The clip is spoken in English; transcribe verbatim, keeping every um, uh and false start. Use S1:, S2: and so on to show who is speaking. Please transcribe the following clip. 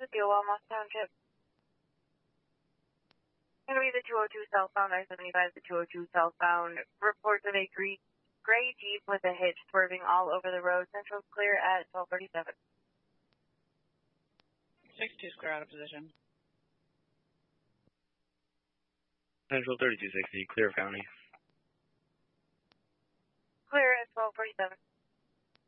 S1: with you, Walmart Township. Going to be the two oh two southbound, I seventy-five, the two oh two southbound. Reports of a gray, gray Jeep with a hitch swerving all over the road. Central's clear at twelve thirty-seven.
S2: six two square out of position.
S3: Central thirty-two sixty, clear county.
S1: Clear at twelve forty-seven.